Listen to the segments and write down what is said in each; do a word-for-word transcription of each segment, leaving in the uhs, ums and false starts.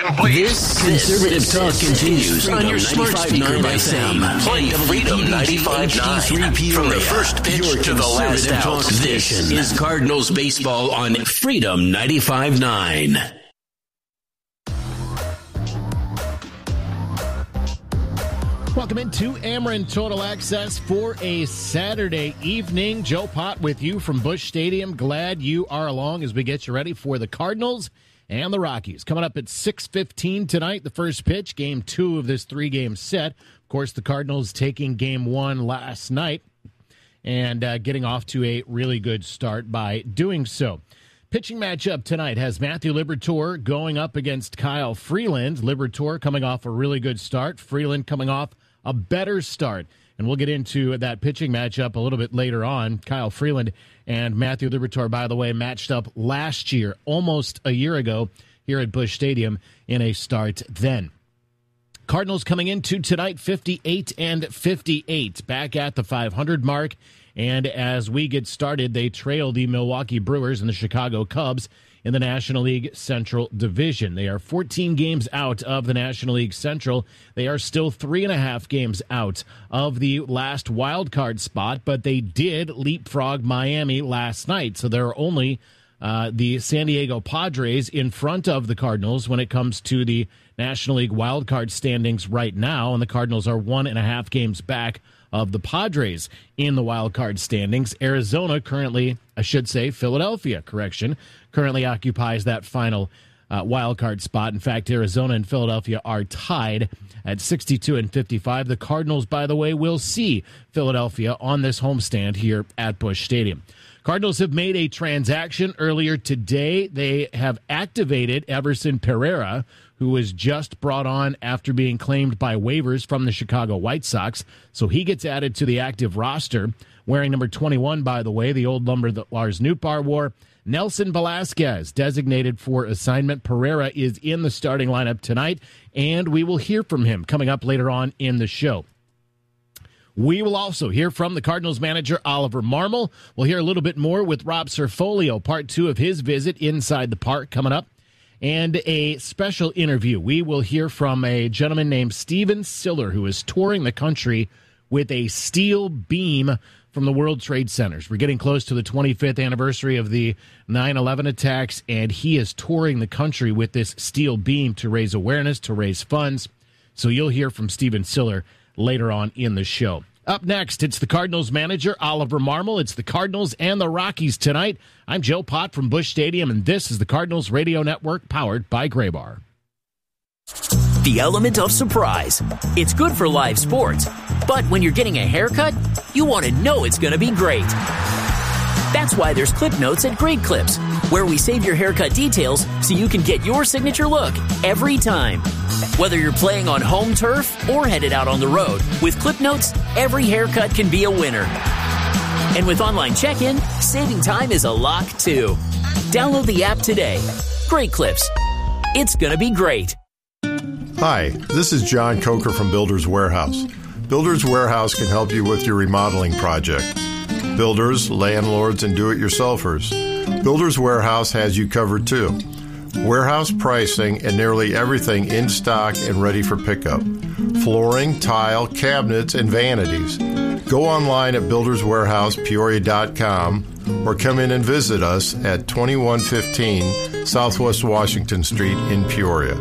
This conservative talk continues on your smart speaker by Sam. Playing Freedom ninety-five point nine. From the first pitch to the last out. This is Cardinals baseball on Freedom ninety-five point nine. Welcome into Ameren Total Access for a Saturday evening. Joe Pott with you from Busch Stadium. Glad you are along as we get you ready for the Cardinals and the Rockies. Coming up at six fifteen tonight, the first pitch, game two of this three-game set. Of course, the Cardinals taking game one last night and uh, getting off to a really good start by doing so. Pitching matchup tonight has Matthew Liberatore going up against Kyle Freeland. Liberatore coming off a really good start. Freeland coming off a better start. And we'll get into that pitching matchup a little bit later on. Kyle Freeland and Matthew Liberatore, by the way, matched up last year, almost a year ago, here at Busch Stadium in a start then. Cardinals coming into tonight fifty-eight and fifty-eight, back at the five hundred mark. And as we get started, they trail the Milwaukee Brewers and the Chicago Cubs in the National League Central Division. They are fourteen games out of the National League Central. They are still three and a half games out of the last wild card spot, but they did leapfrog Miami last night. So there are only uh, the San Diego Padres in front of the Cardinals when it comes to the National League wild card standings right now, and the Cardinals are one and a half games back of the Padres in the wild card standings. Arizona currently, I should say Philadelphia, correction, currently occupies that final uh, wild card spot. In fact, Arizona and Philadelphia are tied at sixty-two and fifty-five. The Cardinals, by the way, will see Philadelphia on this homestand here at Busch Stadium. Cardinals have made a transaction earlier today. They have activated Everson Pereira, who was just brought on after being claimed by waivers from the Chicago White Sox. So he gets added to the active roster, wearing number twenty-one, by the way, the old number that Lars Nootbaar wore. Nelson Velasquez, designated for assignment. Pereira is in the starting lineup tonight, and we will hear from him coming up later on in the show. We will also hear from the Cardinals manager, Oliver Marmol. We'll hear a little bit more with Rob Cerfolio, part two of his visit inside the park coming up. And a special interview. We will hear from a gentleman named Steven Siller, who is touring the country with a steel beam from the World Trade Centers. We're getting close to the twenty-fifth anniversary of the nine eleven attacks, and he is touring the country with this steel beam to raise awareness, to raise funds. So you'll hear from Steven Siller later on in the show. Up next, it's the Cardinals manager, Oliver Marmol. It's the Cardinals and the Rockies tonight. I'm Joe Pott from Busch Stadium, and this is the Cardinals Radio Network, powered by Graybar. The element of surprise. It's good for live sports, but when you're getting a haircut, you want to know it's going to be great. That's why there's Clip Notes at Great Clips, where we save your haircut details so you can get your signature look every time. Whether you're playing on home turf or headed out on the road, with Clip Notes, every haircut can be a winner. And with online check-in, saving time is a lock, too. Download the app today. Great Clips. It's going to be great. Hi, this is John Coker from Builders Warehouse. Builders Warehouse can help you with your remodeling project. Builders, landlords, and do-it-yourselfers. Builders Warehouse has you covered, too. Warehouse pricing and nearly everything in stock and ready for pickup. Flooring, tile, cabinets, and vanities. Go online at builders warehouse peoria dot com or come in and visit us at twenty-one fifteen Southwest Washington Street in Peoria.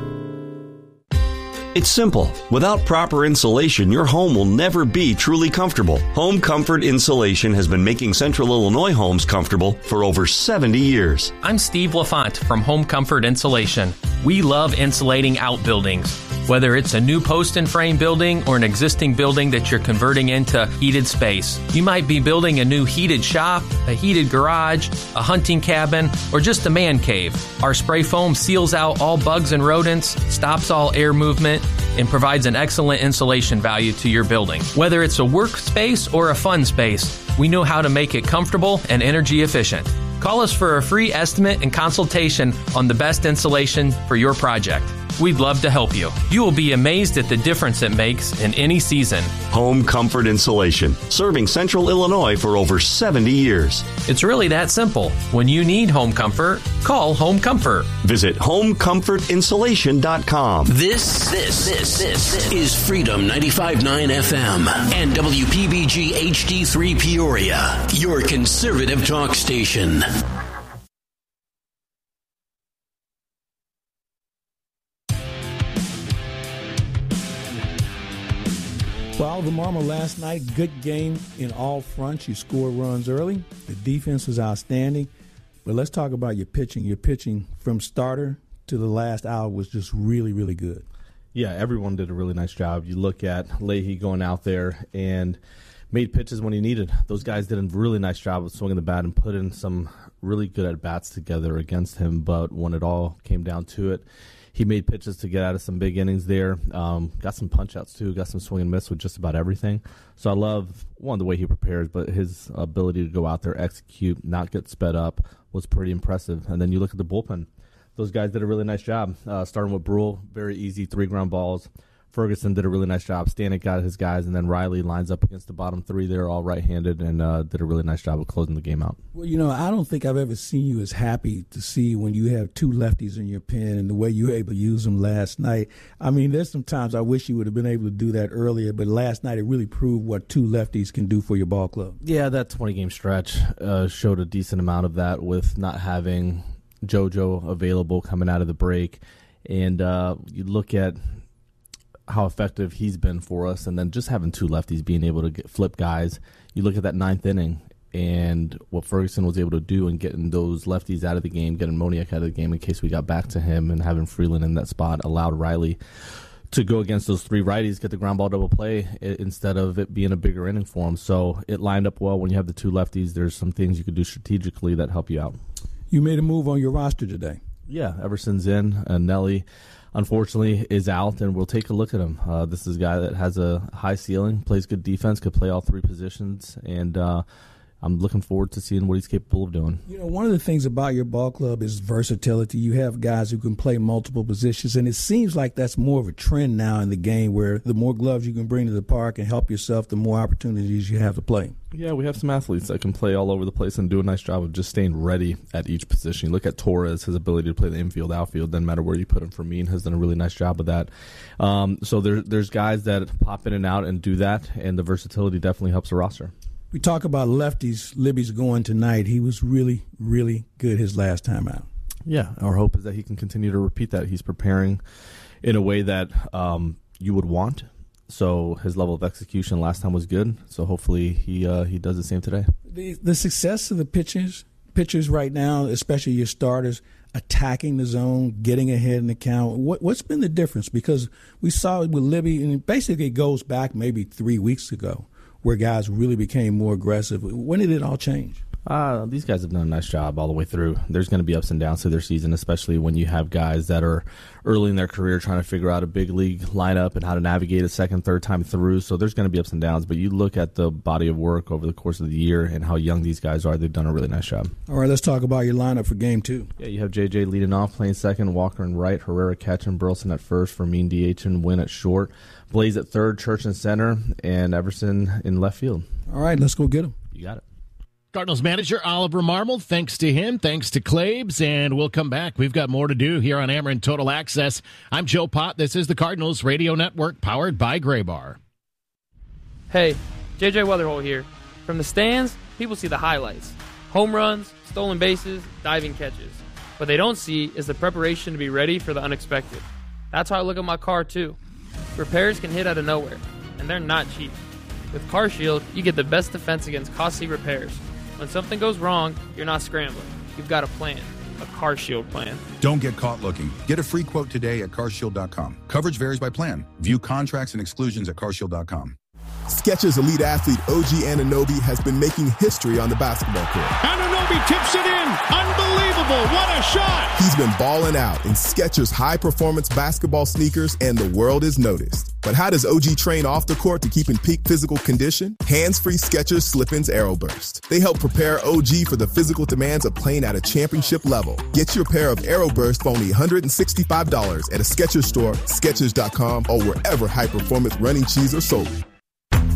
It's simple. Without proper insulation, your home will never be truly comfortable. Home Comfort Insulation has been making Central Illinois homes comfortable for over seventy years. I'm Steve LaFont from Home Comfort Insulation. We love insulating outbuildings. Whether it's a new post and frame building or an existing building that you're converting into heated space. You might be building a new heated shop, a heated garage, a hunting cabin, or just a man cave. Our spray foam seals out all bugs and rodents, stops all air movement, and provides an excellent insulation value to your building. Whether it's a workspace or a fun space, we know how to make it comfortable and energy efficient. Call us for a free estimate and consultation on the best insulation for your project. We'd love to help you. You will be amazed at the difference it makes in any season. Home Comfort Insulation, serving Central Illinois for over seventy years. It's really that simple. When you need home comfort, Call Home Comfort. Visit home comfort insulation dot com. This, this, this, this is Freedom ninety-five point nine F M and W P B G H D three Peoria, your conservative talk station. Well, the Marmor last night, good game in all fronts. You scored runs early. The defense was outstanding. But let's talk about your pitching. Your pitching from starter to the last out was just really, really good. Yeah, everyone did a really nice job. You look at Leahy going out there and made pitches when he needed. Those guys did a really nice job of swinging the bat and put in some really good at-bats together against him. But when it all came down to it, he made pitches to get out of some big innings there. Um, got some punch-outs, too. Got some swing and miss with just about everything. So I love, one, the way he prepares, but his ability to go out there, execute, not get sped up was pretty impressive. And then you look at the bullpen. Those guys did a really nice job. Uh, starting with Brule, very easy, three ground balls. Ferguson did a really nice job. Stanek got his guys, and then Riley lines up against the bottom three. They're all right-handed and uh, did a really nice job of closing the game out. Well, you know, I don't think I've ever seen you as happy to see when you have two lefties in your pen and the way you were able to use them last night. I mean, there's some times I wish you would have been able to do that earlier, but last night it really proved what two lefties can do for your ball club. Yeah, that twenty-game stretch uh, showed a decent amount of that with not having JoJo available coming out of the break. And uh, you look at how effective he's been for us, and then just having two lefties being able to get, flip guys. You look at that ninth inning and what Ferguson was able to do in getting those lefties out of the game, getting Moniak out of the game in case we got back to him, and having Freeland in that spot allowed Riley to go against those three righties, get the ground ball double play instead of it being a bigger inning for him. So it lined up well. When you have the two lefties, there's some things you could do strategically that help you out. You made a move on your roster today. Yeah, Everson's in, and Nelly unfortunately is out, and we'll take a look at him. Uh, this is a guy that has a high ceiling, plays good defense, could play all three positions, and uh, I'm looking forward to seeing what he's capable of doing. You know, one of the things about your ball club is versatility. You have guys who can play multiple positions, and it seems like that's more of a trend now in the game where the more gloves you can bring to the park and help yourself, the more opportunities you have to play. Yeah, we have some athletes that can play all over the place and do a nice job of just staying ready at each position. You look at Torres, his ability to play the infield, outfield, doesn't matter where you put him. Fermin has done a really nice job of that. Um, so there, there's guys that pop in and out and do that, and the versatility definitely helps the roster. We talk about lefties. Libby's going tonight. He was really, really good his last time out. Yeah, our hope is that he can continue to repeat that. He's preparing in a way that um, you would want. So his level of execution last time was good. So hopefully he uh, he does the same today. The, the success of the pitchers, pitchers right now, especially your starters, attacking the zone, getting ahead in the count. What, what's been the difference? Because we saw it with Libby, and it basically goes back maybe three weeks ago, where guys really became more aggressive. When did it all change? Uh, these guys have done a nice job all the way through. There's going to be ups and downs to their season, especially when you have guys that are early in their career trying to figure out a big league lineup and how to navigate a second, third time through. So there's going to be ups and downs. But you look at the body of work over the course of the year and how young these guys are, they've done a really nice job. All right, let's talk about your lineup for game two. Yeah, you have J J leading off, playing second, Walker in right, Herrera catching, Burleson at first, Fermin D H and Wynn at short, Blaze at third, Church in center, and Everson in left field. All right, let's go get him. You got it. Cardinals manager Oliver Marmol, thanks to him, thanks to Claves, and we'll come back. We've got more to do here on Ameren Total Access. I'm Joe Pott. This is the Cardinals Radio Network, powered by Graybar. Hey, J J Weatherholt here. From the stands, people see the highlights. Home runs, stolen bases, diving catches. What they don't see is the preparation to be ready for the unexpected. That's how I look at my car, too. Repairs can hit out of nowhere, and they're not cheap. With CarShield, you get the best defense against costly repairs. When something goes wrong, you're not scrambling. You've got a plan, a CarShield plan. Don't get caught looking. Get a free quote today at car shield dot com. Coverage varies by plan. View contracts and exclusions at car shield dot com. Skechers elite athlete O G Anunoby has been making history on the basketball court. Anunoby tips it in. Unbelievable. What a shot. He's been balling out in Skechers high-performance basketball sneakers, and the world is noticed. But how does O G train off the court to keep in peak physical condition? Hands-free Skechers Slip-ins Aeroburst. They help prepare O G for the physical demands of playing at a championship level. Get your pair of Aeroburst for only one hundred sixty-five dollars at a Skechers store, Skechers dot com, or wherever high-performance running shoes are sold.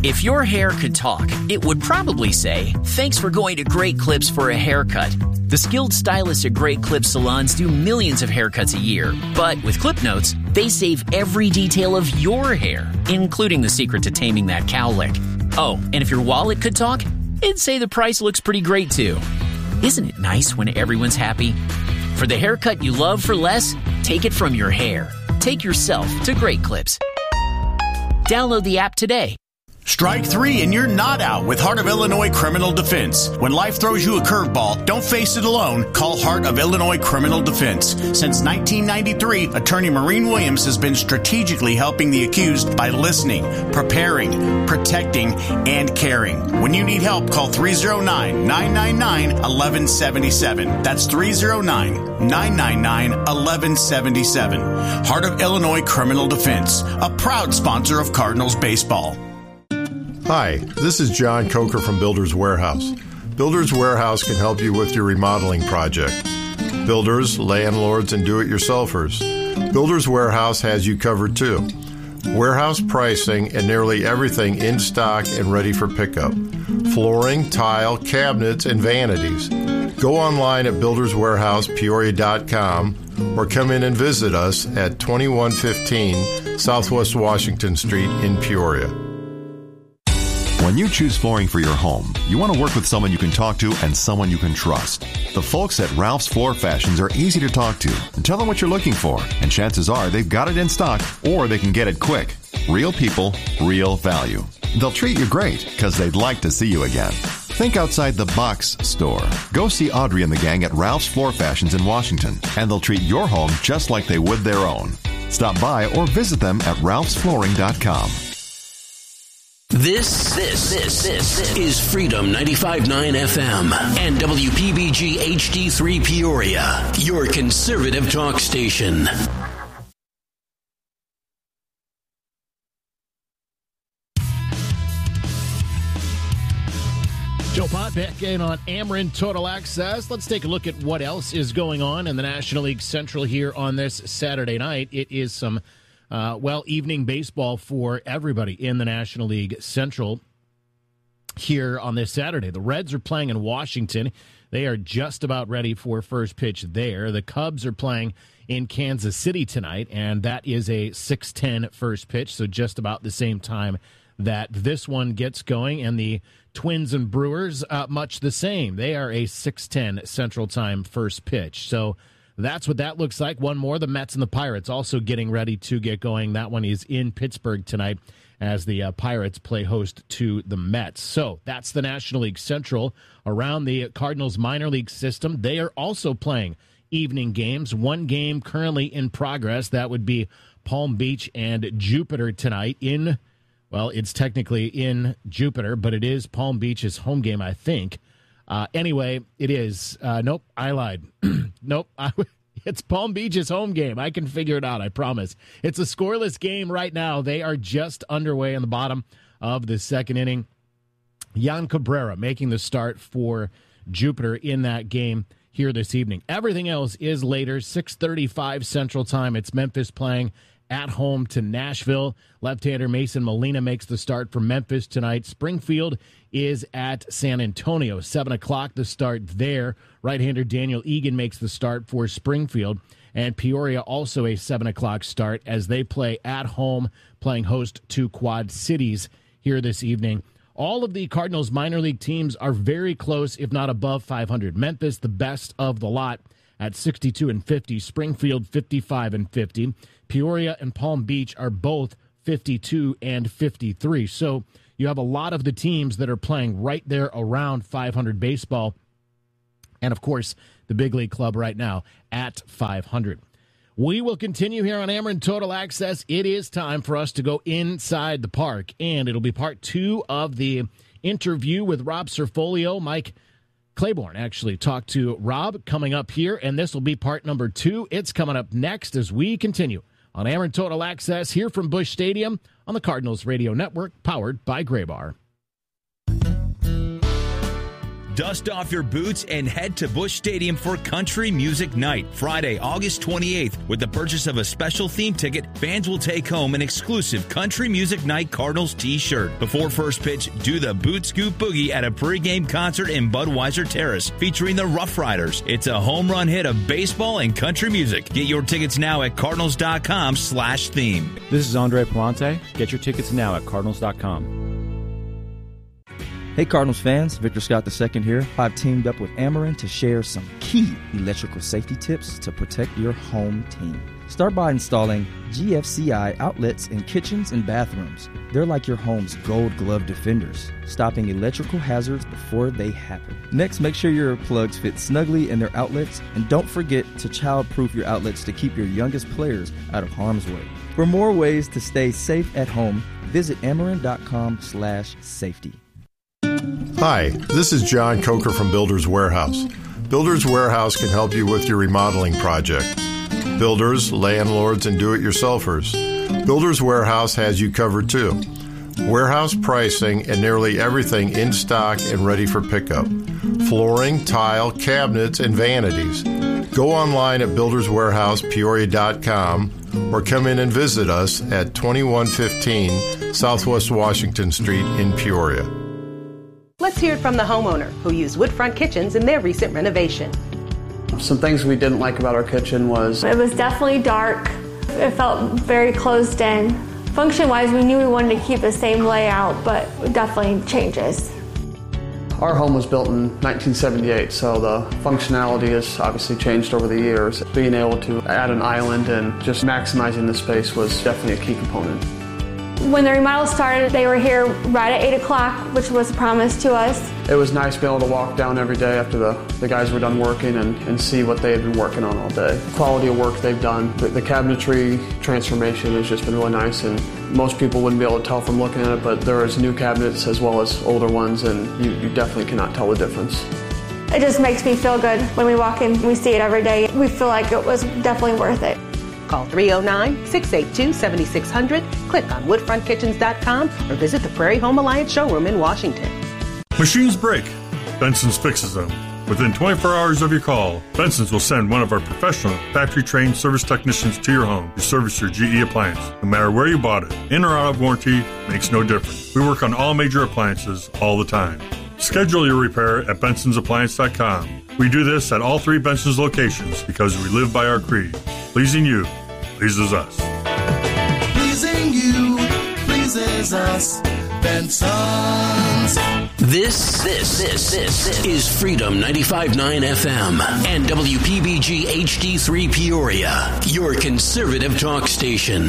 If your hair could talk, it would probably say, "Thanks for going to Great Clips for a haircut." The skilled stylists at Great Clips salons do millions of haircuts a year. But with Clip Notes, they save every detail of your hair, including the secret to taming that cowlick. Oh, and if your wallet could talk, it'd say the price looks pretty great too. Isn't it nice when everyone's happy? For the haircut you love for less, take it from your hair. Take yourself to Great Clips. Download the app today. Strike three and you're not out with Heart of Illinois Criminal Defense. When life throws you a curveball, don't face it alone. Call Heart of Illinois Criminal Defense. Since nineteen ninety-three, Attorney Maureen Williams has been strategically helping the accused by listening, preparing, protecting, and caring. When you need help, call three oh nine, nine nine nine, one one seven seven. That's three oh nine, nine nine nine, one one seven seven. Heart of Illinois Criminal Defense, a proud sponsor of Cardinals baseball. Hi, this is John Coker from Builders Warehouse. Builders Warehouse can help you with your remodeling project. Builders, landlords, and do-it-yourselfers. Builders Warehouse has you covered too. Warehouse pricing and nearly everything in stock and ready for pickup. Flooring, tile, cabinets, and vanities. Go online at builders warehouse peoria dot com or come in and visit us at twenty-one fifteen Southwest Washington Street in Peoria. When you choose flooring for your home, you want to work with someone you can talk to and someone you can trust. The folks at Ralph's Floor Fashions are easy to talk to. Tell them what you're looking for, and chances are they've got it in stock or they can get it quick. Real people, real value. They'll treat you great because they'd like to see you again. Think outside the box store. Go see Audrey and the gang at Ralph's Floor Fashions in Washington, and they'll treat your home just like they would their own. Stop by or visit them at ralphs flooring dot com. This, this, this, this is Freedom ninety-five point nine F M and W P B G H D three Peoria, your conservative talk station. Joe Pott back in on Ameren Total Access. Let's take a look at what else is going on in the National League Central here on this Saturday night. It is some Uh, well, evening baseball for everybody in the National League Central here on this Saturday. The Reds are playing in Washington. They are just about ready for first pitch there. The Cubs are playing in Kansas City tonight, and that is a six ten first pitch, so just about the same time that this one gets going. And the Twins and Brewers, uh, much the same. They are a six ten Central Time first pitch. So that's what that looks like. One more, the Mets and the Pirates also getting ready to get going. That one is in Pittsburgh tonight as the uh, Pirates play host to the Mets. So that's the National League Central. Around the Cardinals minor league system, they are also playing evening games. One game currently in progress. That would be Palm Beach and Jupiter tonight in, well, it's technically in Jupiter, but it is Palm Beach's home game, I think. Uh, anyway, it is. Uh, nope, I lied. nope, I, it's Palm Beach's home game. I can figure it out, I promise. It's a scoreless game right now. They are just underway in the bottom of the second inning. Jan Cabrera making the start for Jupiter in that game here this evening. Everything else is later, six thirty-five Central Time. It's Memphis playing at home to Nashville. Left-hander Mason Molina makes the start for Memphis tonight. Springfield is at San Antonio. seven o'clock the start there. Right-hander Daniel Egan makes the start for Springfield. And Peoria also a seven o'clock start as they play at home, playing host to Quad Cities here this evening. All of the Cardinals minor league teams are very close, if not above five hundred. Memphis, the best of the lot, at sixty-two and fifty. Springfield, fifty-five and fifty. Peoria and Palm Beach are both fifty-two and fifty-three. So you have a lot of the teams that are playing right there around five hundred baseball. And, of course, the big league club right now at five hundred. We will continue here on Ameren Total Access. It is time for us to go inside the park, and it'll be part two of the interview with Rob Cerfolio. Mike Claiborne actually talked to Rob coming up here, and this will be part number two. It's coming up next as we continue on Ameren Total Access here from Busch Stadium on the Cardinals Radio Network, powered by Graybar. Dust off your boots and head to Busch Stadium for Country Music Night, Friday, August twenty-eighth. With the purchase of a special theme ticket, fans will take home an exclusive Country Music Night Cardinals t-shirt. Before first pitch, do the Boot Scoop Boogie at a pregame concert in Budweiser Terrace featuring the Rough Riders. It's a home run hit of baseball and country music. Get your tickets now at cardinals.com slash theme. This is Andre Palante. Get your tickets now at cardinals dot com. Hey Cardinals fans, Victor Scott the second here. I've teamed up with Ameren to share some key electrical safety tips to protect your home team. Start by installing G F C I outlets in kitchens and bathrooms. They're like your home's gold glove defenders, stopping electrical hazards before they happen. Next, make sure your plugs fit snugly in their outlets, and don't forget to child-proof your outlets to keep your youngest players out of harm's way. For more ways to stay safe at home, visit ameren.com slash safety. Hi, this is John Coker from Builders Warehouse. Builders Warehouse can help you with your remodeling project. Builders, landlords, and do-it-yourselfers. Builders Warehouse has you covered too. Warehouse pricing and nearly everything in stock and ready for pickup. Flooring, tile, cabinets, and vanities. Go online at builders warehouse peoria dot com or come in and visit us at twenty-one fifteen Southwest Washington Street in Peoria. Let's hear it from the homeowner who used Woodfront Kitchens in their recent renovation. Some things we didn't like about our kitchen was it was definitely dark. It felt very closed in. Function-wise, we knew we wanted to keep the same layout, but definitely changes. Our home was built in nineteen seventy-eight, so the functionality has obviously changed over the years. Being able to add an island and just maximizing the space was definitely a key component. When the remodel started, they were here right at eight o'clock, which was a promise to us. It was nice being able to walk down every day after the, the guys were done working and, and see what they had been working on all day. The quality of work they've done, the, the cabinetry transformation has just been really nice, and most people wouldn't be able to tell from looking at it, but there is new cabinets as well as older ones, and you, you definitely cannot tell the difference. It just makes me feel good when we walk in, we see it every day. We feel like it was definitely worth it. Call three oh nine, six eight two, seven six zero zero, click on woodfront kitchens dot com, or visit the Prairie Home Alliance showroom in Washington. Machines break. Benson's fixes them. Within twenty-four hours of your call, Benson's will send one of our professional, factory-trained service technicians to your home to service your G E appliance. No matter where you bought it, in or out of warranty, makes no difference. We work on all major appliances all the time. Schedule your repair at bensons appliance dot com. We do this at all three Benson's locations because we live by our creed. Pleasing you pleases us. Pleasing you pleases us. Benson's. This, this, this, this is Freedom ninety-five point nine F M and W P B G H D three Peoria, your conservative talk station.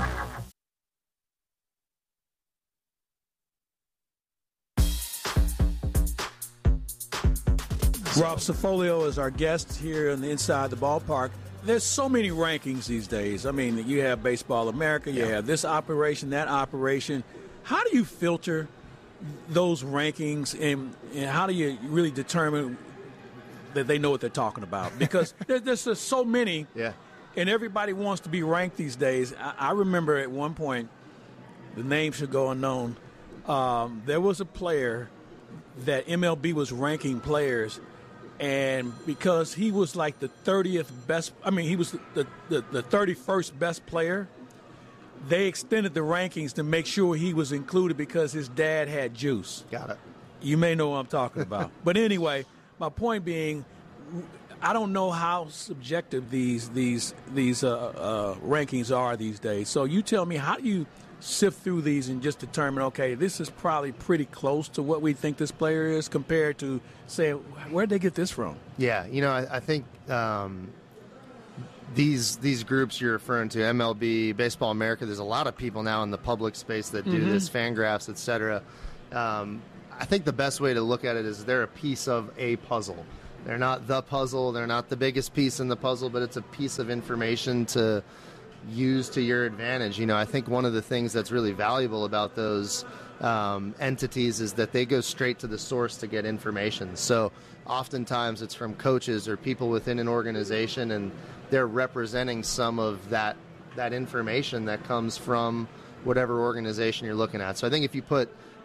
Rob Cifolio is our guest here on the Inside the Ballpark. There's so many rankings these days. I mean, you have Baseball America, you yeah. have this operation, that operation. How do you filter those rankings, and, and how do you really determine that they know what they're talking about? Because there, there's just so many, yeah. and everybody wants to be ranked these days. I, I remember at one point, the name should go unknown, um, there was a player that M L B was ranking players, and because he was like the thirtieth best, I mean, he was the, the, the thirty-first best player, they extended the rankings to make sure he was included because his dad had juice. Got it. You may know what I'm talking about. But anyway, my point being, I don't know how subjective these these these uh, uh, rankings are these days. So you tell me, how do you sift through these and just determine, okay, this is probably pretty close to what we think this player is compared to, say, where'd they get this from? Yeah, you know, I, I think um, these these groups you're referring to, M L B, Baseball America, there's a lot of people now in the public space that do mm-hmm. this, Fangraphs, et cetera. Um, I think the best way to look at it is they're a piece of a puzzle. They're not the puzzle. They're not the biggest piece in the puzzle, but it's a piece of information to use to your advantage. You know, I think one of the things that's really valuable about those um, entities is that they go straight to the source to get information. So oftentimes it's from coaches or people within an organization, and they're representing some of that that information that comes from whatever organization you're looking at. So I think if you put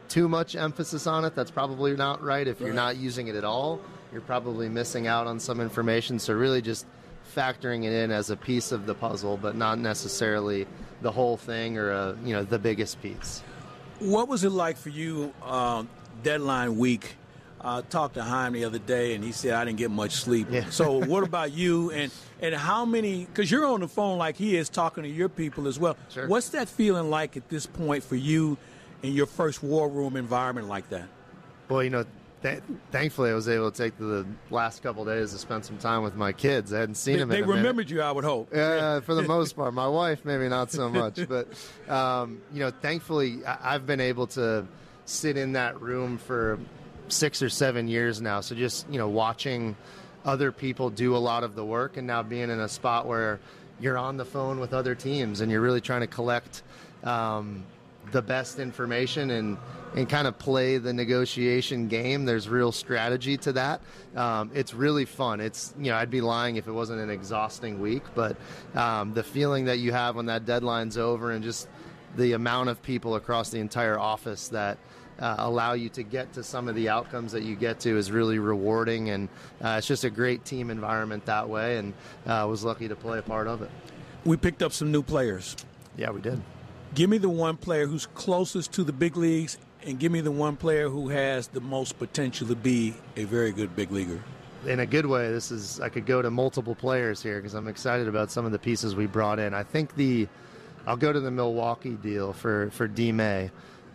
too much emphasis on it, that's probably not right. If you're not using it at all, you're probably missing out on some information. So really just factoring it in as a piece of the puzzle, but not necessarily the whole thing or a, you know, the biggest piece. What was it like for you uh, deadline week? Uh, talked to Chaim the other day, and he said, I didn't get much sleep. Yeah. So what about you, and, and how many, because you're on the phone like he is talking to your people as well. Sure. What's that feeling like at this point for you in your first war room environment like that? Well, you know, th- thankfully I was able to take the last couple of days to spend some time with my kids. I hadn't seen they, them in in They a remembered minute. you, I would hope. Yeah, for the most part. My wife, maybe not so much. But, um, you know, thankfully I- I've been able to sit in that room for six or seven years now. So just, you know, watching other people do a lot of the work and now being in a spot where you're on the phone with other teams and you're really trying to collect um, the best information and, and kind of play the negotiation game. There's real strategy to that. Um, it's really fun. It's, you know, I'd be lying if it wasn't an exhausting week, but um, the feeling that you have when that deadline's over and just the amount of people across the entire office that Uh, allow you to get to some of the outcomes that you get to is really rewarding, and uh, it's just a great team environment that way, and I uh, was lucky to play a part of it. We picked up some new players. Yeah, we did. Give me the one player who's closest to the big leagues, and give me the one player who has the most potential to be a very good big leaguer. In a good way, this is I could go to multiple players here because I'm excited about some of the pieces we brought in. I think the I'll go to the Milwaukee deal for, for D-May.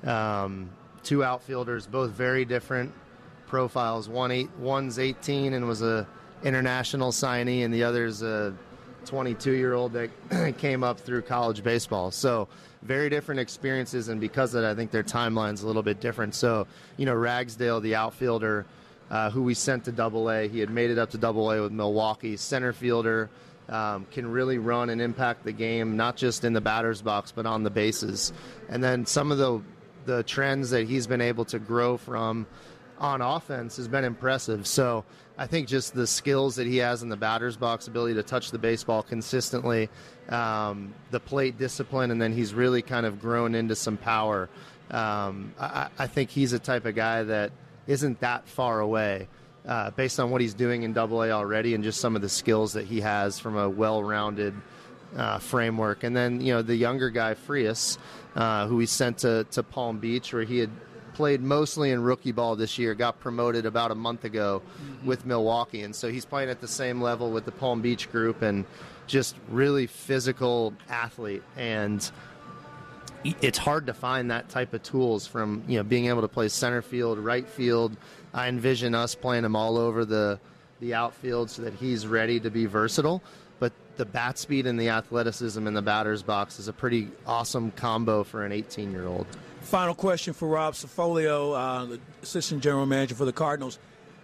Um, Two outfielders, both very different profiles. One eight, one's eighteen and was a international signee, and the other's a twenty-two-year-old that came up through college baseball. So very different experiences, and because of that, I think their timeline's a little bit different. So, you know, Ragsdale, the outfielder, uh, who we sent to Double A, he had made it up to Double A with Milwaukee. Center fielder, um, can really run and impact the game, not just in the batter's box, but on the bases. And then some of the the trends that he's been able to grow from on offense has been impressive. So I think just the skills that he has in the batter's box, ability to touch the baseball consistently, um, the plate discipline, and then he's really kind of grown into some power. Um, I, I think he's a type of guy that isn't that far away uh, based on what he's doing in Double A already and just some of the skills that he has from a well-rounded uh, framework. And then, you know, the younger guy, Frias, Uh, who we sent to, to Palm Beach, where he had played mostly in rookie ball this year, got promoted about a month ago mm-hmm. with Milwaukee. And so he's playing at the same level with the Palm Beach group and just really physical athlete. And it's hard to find that type of tools from, you know, being able to play center field, right field. I envision us playing him all over the, the outfield so that he's ready to be versatile. But the bat speed and the athleticism in the batter's box is a pretty awesome combo for an eighteen-year-old. Final question for Rob Cifolio, uh, the assistant general manager for the Cardinals.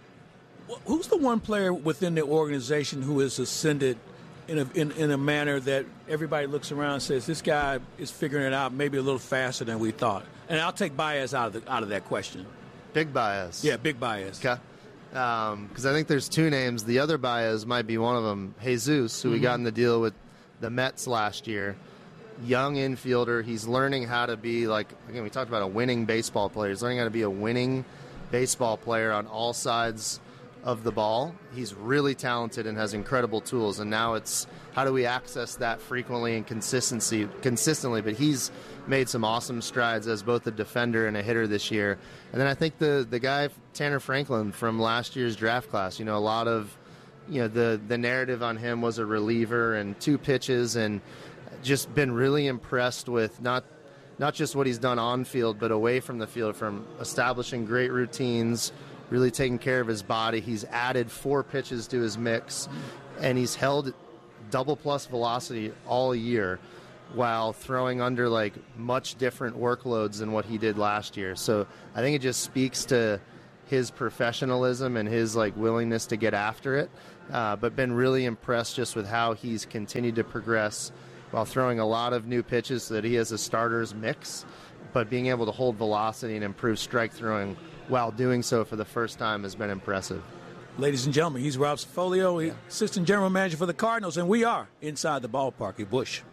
Who's the one player within the organization who has ascended in a, in, in a manner that everybody looks around and says, this guy is figuring it out maybe a little faster than we thought? And I'll take Baez out of the, out of that question. Big Baez. Yeah, Big Baez. Okay. Because um, I think there's two names. The other Baez might be one of them. Jesus, who mm-hmm. we got in the deal with the Mets last year. Young infielder. He's learning how to be, like, again, we talked about a winning baseball player. He's learning how to be a winning baseball player on all sides of the ball. He's really talented and has incredible tools. And now it's how do we access that frequently and consistency, consistently. But he's made some awesome strides as both a defender and a hitter this year. And then I think the the guy, Tanner Franklin, from last year's draft class, you know, a lot of, you know, the, the narrative on him was a reliever and two pitches, and just been really impressed with not not just what he's done on field, but away from the field, from establishing great routines, really taking care of his body. He's added four pitches to his mix, and he's held double plus velocity all year while throwing under like much different workloads than what he did last year. So I think it just speaks to his professionalism and his like willingness to get after it, uh, but been really impressed just with how he's continued to progress while throwing a lot of new pitches so that he has a starter's mix, but being able to hold velocity and improve strike throwing while doing so for the first time has been impressive. Ladies and gentlemen, he's Rob Cifolio, yeah. assistant general manager for the Cardinals, and we are inside the ballpark at Busch.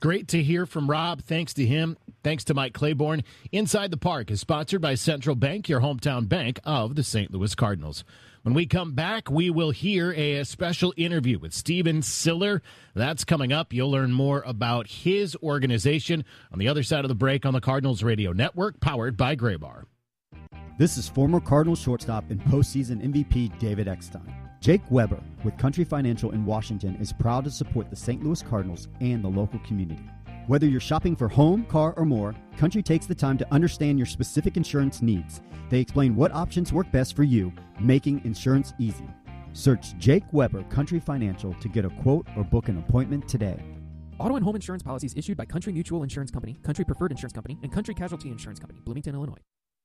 Great to hear from Rob. Thanks to him. Thanks to Mike Claiborne. Inside the Park is sponsored by Central Bank, your hometown bank of the Saint Louis Cardinals. When we come back, we will hear a, a special interview with Stephen Siller. That's coming up. You'll learn more about his organization on the other side of the break on the Cardinals Radio Network, powered by Graybar. This is former Cardinals shortstop and postseason M V P David Eckstein. Jake Weber with Country Financial in Washington is proud to support the Saint Louis Cardinals and the local community. Whether you're shopping for home, car, or more, Country takes the time to understand your specific insurance needs. They explain what options work best for you, making insurance easy. Search Jake Weber Country Financial to get a quote or book an appointment today. Auto and home insurance policies issued by Country Mutual Insurance Company, Country Preferred Insurance Company, and Country Casualty Insurance Company, Bloomington, Illinois.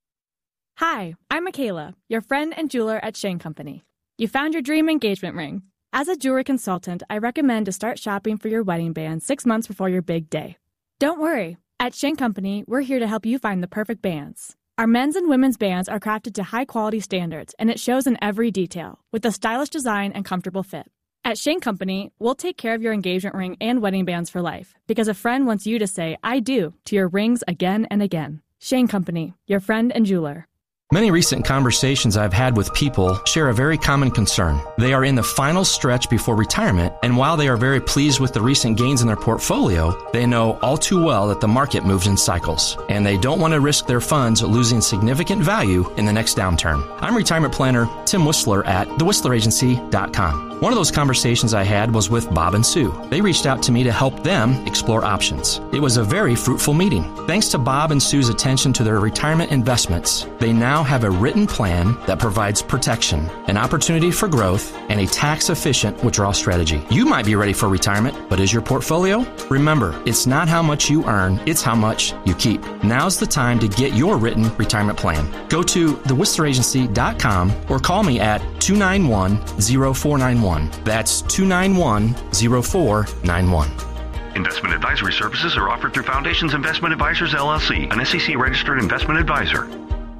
Hi, I'm Michaela, your friend and jeweler at Shane Company. You found your dream engagement ring. As a jewelry consultant, I recommend to start shopping for your wedding band six months before your big day. Don't worry. At Shane Company, we're here to help you find the perfect bands. Our men's and women's bands are crafted to high-quality standards, and it shows in every detail, with a stylish design and comfortable fit. At Shane Company, we'll take care of your engagement ring and wedding bands for life, because a friend wants you to say, I do, to your rings again and again. Shane Company, your friend and jeweler. Many recent conversations I've had with people share a very common concern. They are in the final stretch before retirement, and while they are very pleased with the recent gains in their portfolio, they know all too well that the market moves in cycles, and they don't want to risk their funds losing significant value in the next downturn. I'm retirement planner Tim Whistler at the whistler agency dot com. One of those conversations I had was with Bob and Sue. They reached out to me to help them explore options. It was a very fruitful meeting. Thanks to Bob and Sue's attention to their retirement investments, they now have a written plan that provides protection, an opportunity for growth, and a tax-efficient withdrawal strategy. You might be ready for retirement, but is your portfolio? Remember, it's not how much you earn, it's how much you keep. Now's the time to get your written retirement plan. Go to the whistler agency dot com or call me at two nine one, zero four nine one. That's two nine one, zero four nine one. Investment advisory services are offered through Foundations Investment Advisors, L L C, an S E C-registered investment advisor.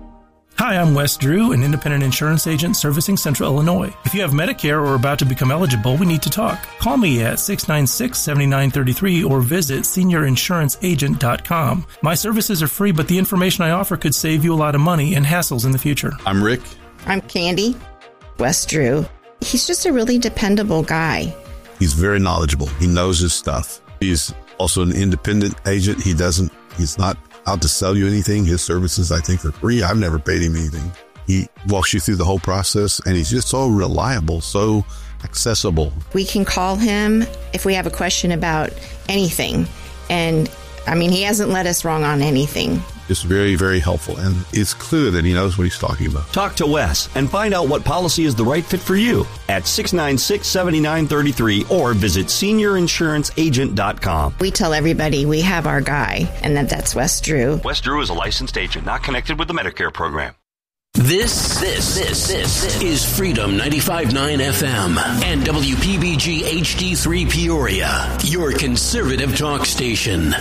Hi, I'm Wes Drew, an independent insurance agent servicing Central Illinois. If you have Medicare or are about to become eligible, we need to talk. Call me at six nine six, seven nine three three or visit senior insurance agent dot com. My services are free, but the information I offer could save you a lot of money and hassles in the future. I'm Rick. I'm Candy. Wes Drew. He's just a really dependable guy. He's very knowledgeable. He knows his stuff. He's also an independent agent. He doesn't, he's not out to sell you anything. His services, I think, are free. I've never paid him anything. He walks you through the whole process, and he's just so reliable, so accessible. We can call him if we have a question about anything. And, I mean, he hasn't led us wrong on anything. It's very, very helpful, and it's clear that he knows what he's talking about. Talk to Wes and find out what policy is the right fit for you at six nine six, seven nine three three or visit senior insurance agent dot com. We tell everybody we have our guy, and that that's Wes Drew. Wes Drew is a licensed agent, not connected with the Medicare program. This, this, this, this is Freedom ninety-five point nine F M and W P B G H D three Peoria, your conservative talk station.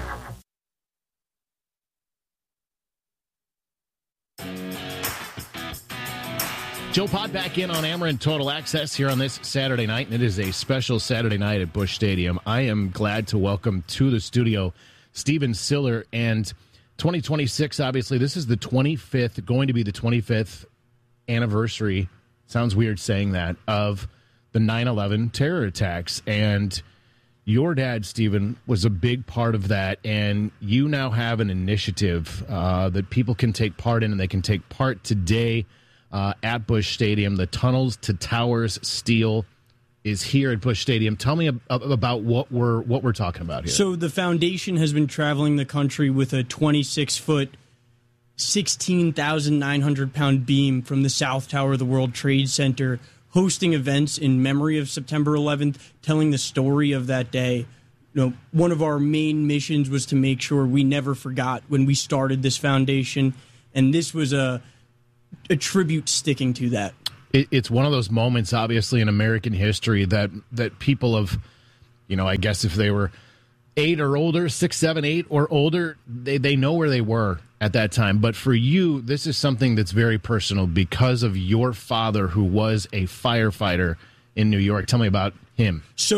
Joe Pod back in on Ameren Total Access here on this Saturday night, and it is a special Saturday night at Busch Stadium. I am glad to welcome to the studio Stephen Siller, and twenty twenty-six, obviously, this is the twenty-fifth, going to be the twenty-fifth anniversary, sounds weird saying that, of the nine eleven terror attacks, and your dad, Stephen, was a big part of that, and you now have an initiative uh, that people can take part in, and they can take part today Uh, at Busch Stadium. The Tunnels to Towers Steel is here at Busch Stadium. Tell me ab- about what we're what we're talking about here. So the foundation has been traveling the country with a twenty-six foot, sixteen thousand nine hundred pound beam from the South Tower of the World Trade Center, hosting events in memory of September eleventh, telling the story of that day. You know, one of our main missions was to make sure we never forgot when we started this foundation, and this was a a tribute sticking to that. It, it's one of those moments, obviously, in American history that that people have, you know, I guess if they were eight or older, six, seven, eight or older, they, they know where they were at that time. But for you, this is something that's very personal because of your father, who was a firefighter in New York. Tell me about him. So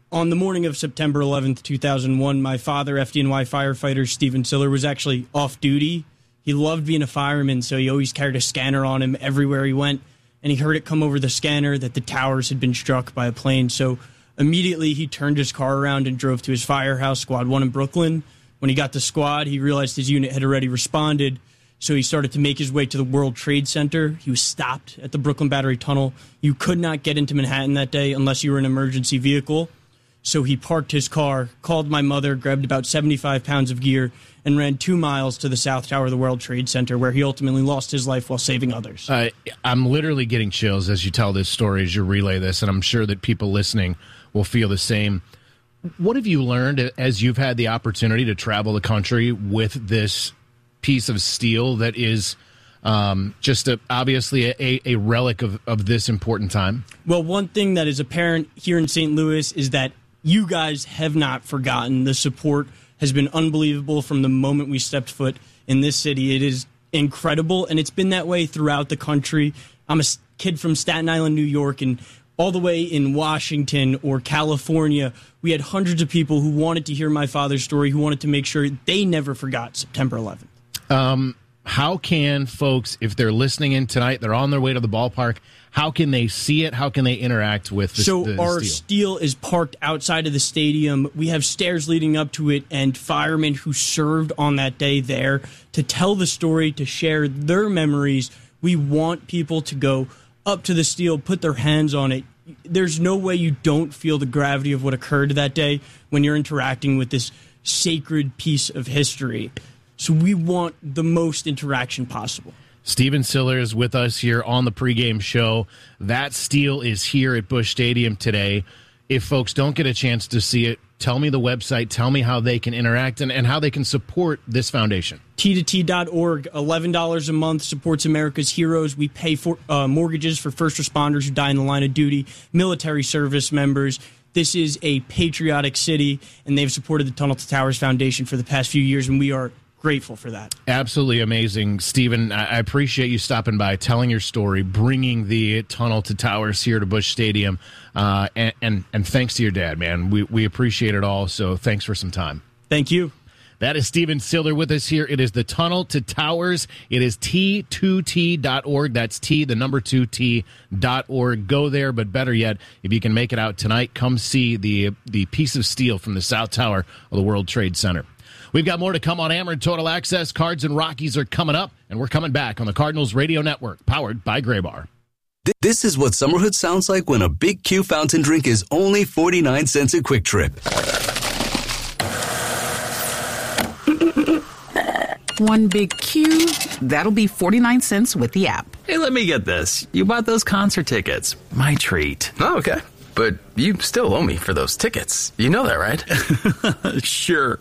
On the morning of September eleventh, two thousand one, my father, F D N Y firefighter Steven Siller, was actually off duty. He loved being a fireman, so he always carried a scanner on him everywhere he went. And he heard it come over the scanner that the towers had been struck by a plane. So immediately he turned his car around and drove to his firehouse, Squad one in Brooklyn. When he got to Squad, he realized his unit had already responded. So he started to make his way to the World Trade Center. He was stopped at the Brooklyn Battery Tunnel. You could not get into Manhattan that day unless you were an emergency vehicle. So he parked his car, called my mother, grabbed about seventy-five pounds of gear, and ran two miles to the South Tower of the World Trade Center, where he ultimately lost his life while saving others. Uh, I'm literally getting chills as you tell this story, as you relay this, and I'm sure that people listening will feel the same. What have you learned as you've had the opportunity to travel the country with this piece of steel that is um, just a, obviously a, a relic of, of this important time? Well, one thing that is apparent here in Saint Louis is that you guys have not forgotten. The support has been unbelievable from the moment we stepped foot in this city. It is incredible, and it's been that way throughout the country. I'm a kid from Staten Island, New York, and all the way in Washington or California, we had hundreds of people who wanted to hear my father's story, who wanted to make sure they never forgot September eleventh. Um, how can folks, if they're listening in tonight, they're on their way to the ballpark, how can they see it? How can they interact with the, so the our steel? steel is parked outside of the stadium. We have stairs leading up to it and firemen who served on that day there to tell the story, to share their memories. We want people to go up to the steel, put their hands on it. There's no way you don't feel the gravity of what occurred that day when you're interacting with this sacred piece of history. So we want the most interaction possible. Steven Siller is with us here on the pregame show. That steel is here at Busch Stadium today. If folks don't get a chance to see it, tell me the website, tell me how they can interact and, and how they can support this foundation. T two T dot org, eleven dollars a month, supports America's heroes. We pay for uh, mortgages for first responders who die in the line of duty, military service members. This is a patriotic city, and they've supported the Tunnel to Towers Foundation for the past few years, and we are grateful for that. Absolutely amazing. Steven, I appreciate you stopping by, telling your story, bringing the Tunnel to Towers here to Busch Stadium, uh, and, and and thanks to your dad, man. We, we appreciate it all, so thanks for some time. Thank you. That is Steven Siller with us here. It is the Tunnel to Towers. It is T two T dot org. That's T, the number two T dot org. Go there, but better yet, if you can make it out tonight, come see the the piece of steel from the South Tower of the World Trade Center. We've got more to come on Ameren Total Access. Cards and Rockies are coming up, and we're coming back on the Cardinals Radio Network, powered by Graybar. This is what summerhood sounds like when a Big Q fountain drink is only forty-nine cents a Quick Trip. One Big Q, that'll be forty-nine cents with the app. Hey, let me get this. You bought those concert tickets. My treat. Oh, okay. But you still owe me for those tickets. You know that, right? Sure.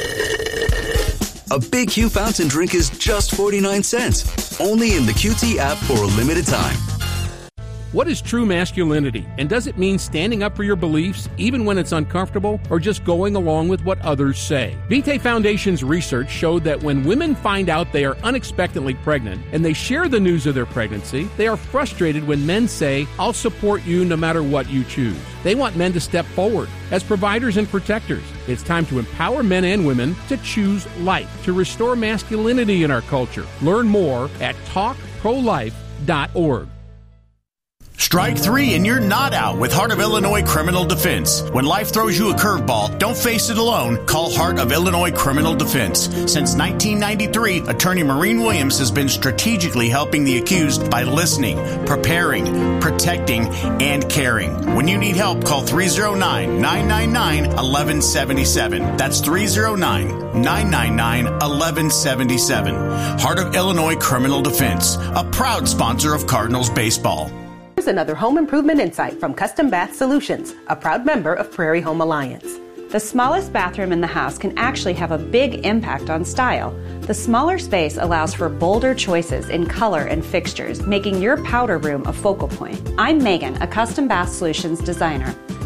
A Big Q fountain drink is just forty-nine cents. Only in the Q T app for a limited time. What is true masculinity? And does it mean standing up for your beliefs even when it's uncomfortable, or just going along with what others say? Vitae Foundation's research showed that when women find out they are unexpectedly pregnant and they share the news of their pregnancy, they are frustrated when men say, "I'll support you no matter what you choose." They want men to step forward as providers and protectors. It's time to empower men and women to choose life, to restore masculinity in our culture. Learn more at talk pro life dot org. Strike three and you're not out with Heart of Illinois Criminal Defense. When life throws you a curveball, don't face it alone. Call Heart of Illinois Criminal Defense. Since nineteen ninety-three, Attorney Maureen Williams has been strategically helping the accused by listening, preparing, protecting, and caring. When you need help, call three oh nine, nine nine nine, one one seven seven. That's three oh nine, nine nine nine, one one seven seven. Heart of Illinois Criminal Defense, a proud sponsor of Cardinals baseball. Here's another home improvement insight from Custom Bath Solutions, a proud member of Prairie Home Alliance. The smallest bathroom in the house can actually have a big impact on style. The smaller space allows for bolder choices in color and fixtures, making your powder room a focal point. I'm Megan, a Custom Bath Solutions designer.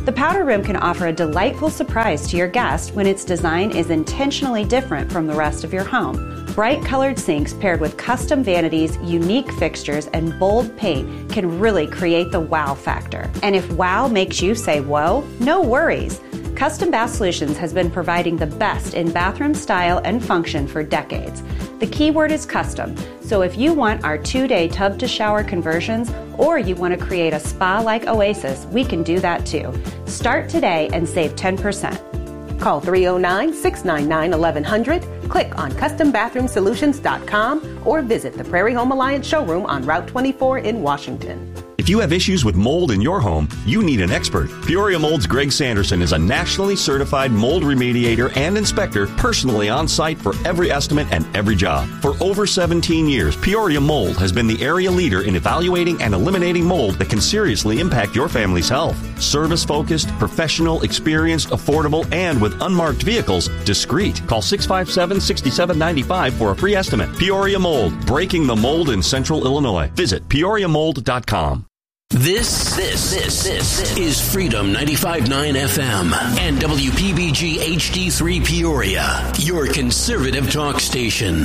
The powder room can offer a delightful surprise to your guest when its design is intentionally different from the rest of your home. Bright colored sinks paired with custom vanities, unique fixtures, and bold paint can really create the wow factor. And if wow makes you say whoa, no worries. Custom Bath Solutions has been providing the best in bathroom style and function for decades. The key word is custom, so if you want our two-day tub-to-shower conversions or you want to create a spa-like oasis, we can do that too. Start today and save ten percent. Call three oh nine, six nine nine, eleven hundred, click on custom bathroom solutions dot com, or visit the Prairie Home Alliance showroom on Route twenty-four in Washington. If you have issues with mold in your home, you need an expert. Peoria Mold's Greg Sanderson is a nationally certified mold remediator and inspector personally on site for every estimate and every job. For over seventeen years, Peoria Mold has been the area leader in evaluating and eliminating mold that can seriously impact your family's health. Service-focused, professional, experienced, affordable, and with unmarked vehicles, discreet. Call six five seven, six seven nine five for a free estimate. Peoria Mold, breaking the mold in central Illinois. Visit peoria mold dot com. This, this, this, this is Freedom ninety-five point nine F M and W P B G H D three Peoria, your conservative talk station.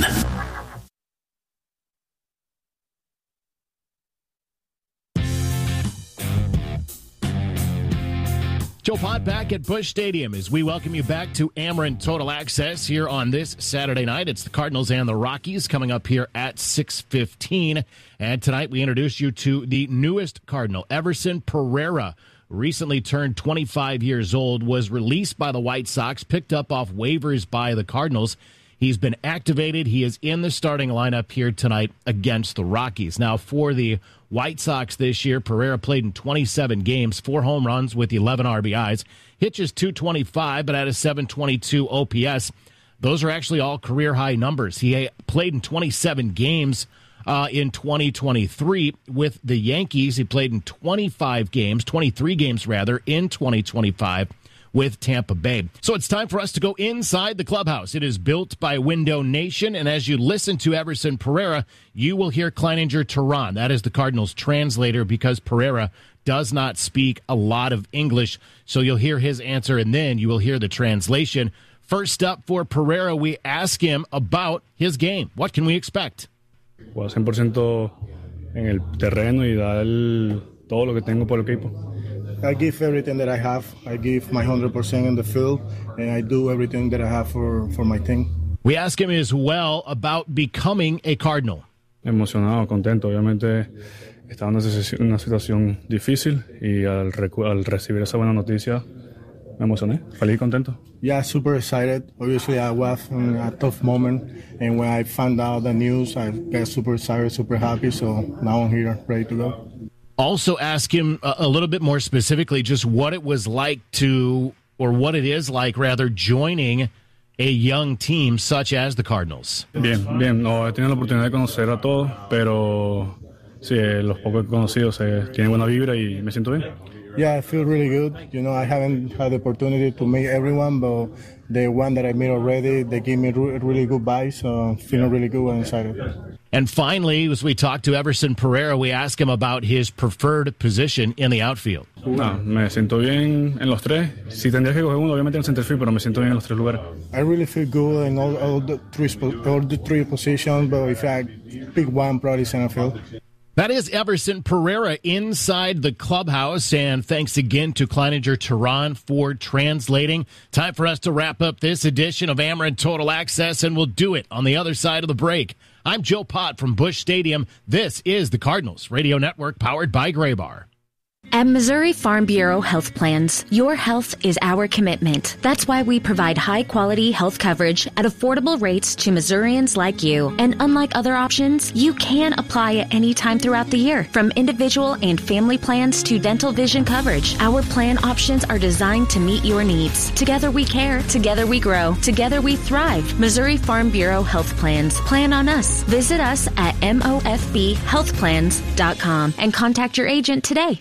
Joe Pott back at Busch Stadium as we welcome you back to Ameren Total Access here on this Saturday night. It's the Cardinals and the Rockies coming up here at six fifteen. And tonight we introduce you to the newest Cardinal, Everson Pereira. Recently turned twenty-five years old, was released by the White Sox, picked up off waivers by the Cardinals. He's been activated. He is in the starting lineup here tonight against the Rockies. Now, for the White Sox this year, Pereira played in twenty-seven games, four home runs with eleven R B Is, hitches two twenty-five, but had a seven twenty-two O P S. Those are actually all career-high numbers. He played in twenty-seven games uh, in twenty twenty-three with the Yankees. He played in twenty-five games, twenty-three games rather, in twenty twenty-five. With Tampa Bay. So it's time for us to go inside the clubhouse. It is built by Window Nation, and as you listen to Everson Pereira, you will hear Kleininger Turan. That is the Cardinals' translator because Pereira does not speak a lot of English. So you'll hear his answer, and then you will hear the translation. First up for Pereira, we ask him about his game. What can we expect? Juego cien por ciento en el terreno y dar todo lo que tengo por el equipo. I give everything that I have. I give my one hundred percent in the field, and I do everything that I have for, for my team. We ask him as well about becoming a Cardinal. Emocionado, contento. Obviamente estaba en una situación difícil y al, al recibir esa buena noticia me emocioné. Feliz y contento. Yeah, super excited. Obviously, I was in a tough moment, and when I found out the news, I got super excited, super happy. So now I'm here, ready to go. Also ask him a, a little bit more specifically just what it was like to, or what it is like, rather, joining a young team such as the Cardinals. Bien, bien. No, he tenido la oportunidad de conocer a todos, pero sí, los pocos que he conocido se tienen buena vibra y me siento bien. Yeah, I feel really good. You know, I haven't had the opportunity to meet everyone, but the one that I met already, they gave me re- really good vibes, so I'm feeling really good and excited. And finally, as we talk to Everson Pereira, we ask him about his preferred position in the outfield. No, me siento bien en los tres. Si tendría que coger uno, obviamente en el center field, pero me siento bien en los tres lugares. I really feel good in all, all, the, three, all the three positions, but if I pick one, probably center field. That is Everson Pereira inside the clubhouse, and thanks again to Kleininger Turan for translating. Time for us to wrap up this edition of Ameren Total Access, and we'll do it on the other side of the break. I'm Joe Pott from Busch Stadium. This is the Cardinals Radio Network, powered by Graybar. At Missouri Farm Bureau Health Plans, your health is our commitment. That's why we provide high-quality health coverage at affordable rates to Missourians like you. And unlike other options, you can apply at any time throughout the year. From individual and family plans to dental vision coverage, our plan options are designed to meet your needs. Together we care. Together we grow. Together we thrive. Missouri Farm Bureau Health Plans. Plan on us. Visit us at M O F B health plans dot com and contact your agent today.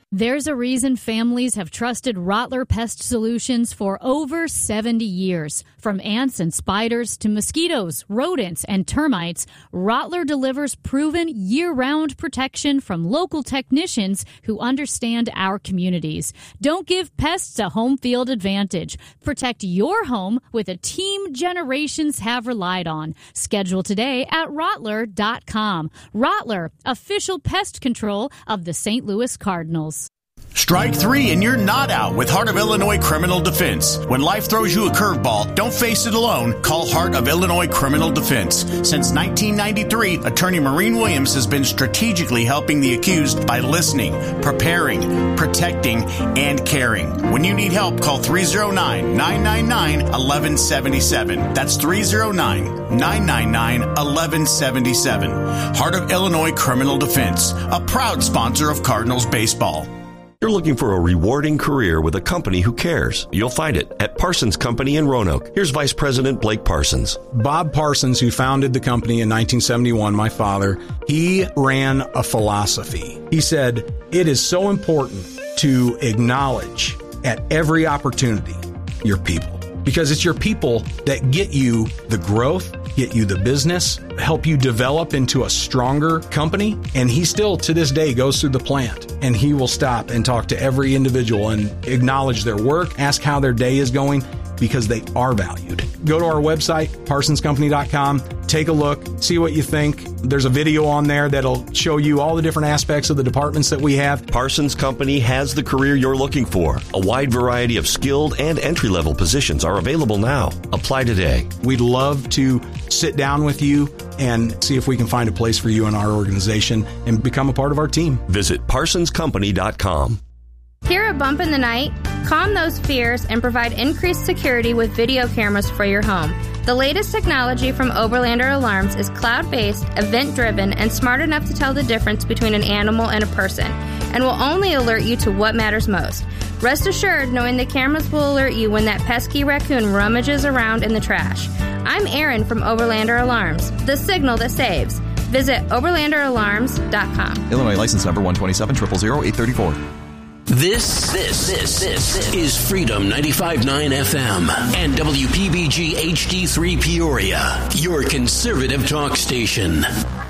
There's a reason families have trusted Rottler Pest Solutions for over seventy years. From ants and spiders to mosquitoes, rodents, and termites, Rottler delivers proven year-round protection from local technicians who understand our communities. Don't give pests a home field advantage. Protect your home with a team generations have relied on. Schedule today at Rottler dot com. Rottler, official pest control of the Saint Louis Cardinals. Strike three and you're not out with Heart of Illinois Criminal Defense. When life throws you a curveball, don't face it alone. Call Heart of Illinois Criminal Defense. Since nineteen ninety-three, Attorney Maureen Williams has been strategically helping the accused by listening, preparing, protecting, and caring. When you need help, call three oh nine, nine nine nine, one one seven seven. That's three oh nine, nine nine nine, one one seven seven. Heart of Illinois Criminal Defense, a proud sponsor of Cardinals baseball. You're looking for a rewarding career with a company who cares. You'll find it at Parsons Company in Roanoke. Here's Vice President Blake Parsons. Bob Parsons, who founded the company in nineteen seventy-one, my father, he ran a philosophy. He said, it is so important to acknowledge at every opportunity your people. Because it's your people that get you the growth, get you the business, help you develop into a stronger company. And he still, to this day, goes through the plant and he will stop and talk to every individual and acknowledge their work, ask how their day is going, because they are valued. Go to our website, parsons company dot com, take a look, see what you think. There's a video on there that'll show you all the different aspects of the departments that we have. Parsons Company has the career you're looking for. A wide variety of skilled and entry-level positions are available now. Apply today. We'd love to sit down with you and see if we can find a place for you in our organization and become a part of our team. Visit parsons company dot com. Hear a bump in the night? Calm those fears and provide increased security with video cameras for your home. The latest technology from Oberlander Alarms is cloud-based, event-driven, and smart enough to tell the difference between an animal and a person, and will only alert you to what matters most. Rest assured knowing the cameras will alert you when that pesky raccoon rummages around in the trash. I'm Erin from Oberlander Alarms, the signal that saves. Visit oberlander alarms dot com. Illinois license number one two seven, zero zero zero, eight three four. This, this, this, this is Freedom ninety-five point nine F M and W P B G H D three Peoria, your conservative talk station.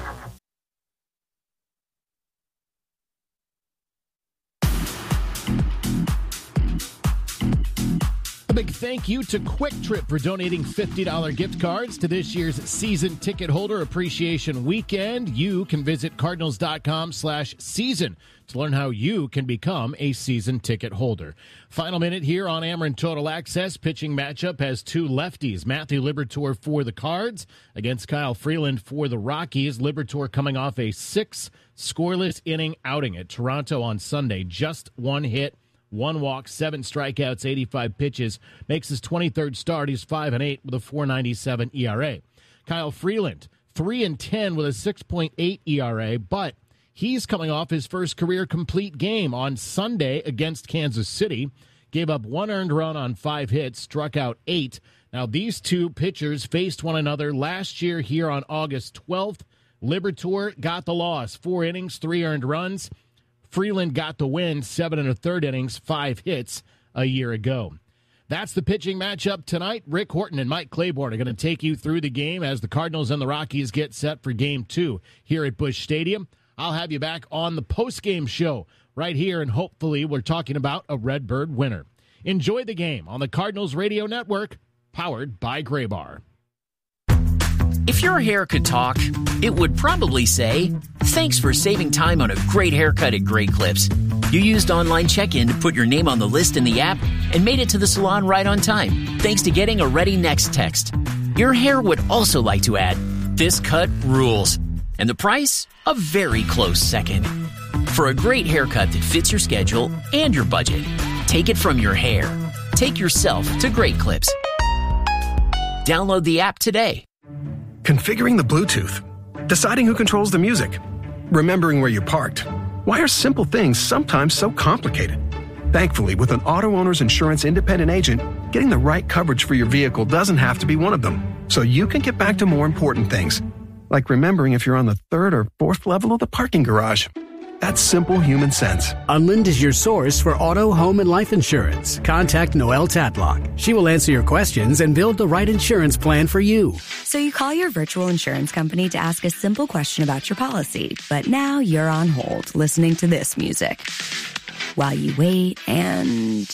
A big thank you to Quick Trip for donating fifty dollars gift cards to this year's season ticket holder appreciation weekend. You can visit cardinals dot com slash season to learn how you can become a season ticket holder. Final minute here on Ameren Total Access. Pitching matchup has two lefties. Matthew Liberatore for the Cards against Kyle Freeland for the Rockies. Liberatore coming off a six scoreless inning outing at Toronto on Sunday. Just one hit, one walk, seven strikeouts, eighty-five pitches. Makes his twenty-third start. He's five and eight with a four ninety-seven E R A. Kyle Freeland, three and ten with a six point eight E R A, but he's coming off his first career complete game on Sunday against Kansas City. Gave up one earned run on five hits, struck out eight. Now, these two pitchers faced one another last year here on August twelfth. Liberatore got the loss, four innings, three earned runs. Freeland got the win, seven and a third innings, five hits a year ago. That's the pitching matchup tonight. Rick Horton and Mike Claiborne are going to take you through the game as the Cardinals and the Rockies get set for game two here at Busch Stadium. I'll have you back on the post-game show right here, and hopefully we're talking about a Redbird winner. Enjoy the game on the Cardinals Radio Network, powered by Graybar. If your hair could talk, it would probably say, thanks for saving time on a great haircut at Great Clips. You used online check-in to put your name on the list in the app and made it to the salon right on time, thanks to getting a Ready Next text. Your hair would also like to add, this cut rules. And the price? A very close second. For a great haircut that fits your schedule and your budget, take it from your hair. Take yourself to Great Clips. Download the app today. Configuring the Bluetooth. Deciding who controls the music. Remembering where you parked. Why are simple things sometimes so complicated? Thankfully, with an auto owner's insurance independent agent, getting the right coverage for your vehicle doesn't have to be one of them. So you can get back to more important things, like remembering if you're on the third or fourth level of the parking garage. That's simple human sense. Unlind is your source for auto, home, and life insurance. Contact Noelle Tatlock. She will answer your questions and build the right insurance plan for you. So you call your virtual insurance company to ask a simple question about your policy, but now you're on hold listening to this music while you wait and...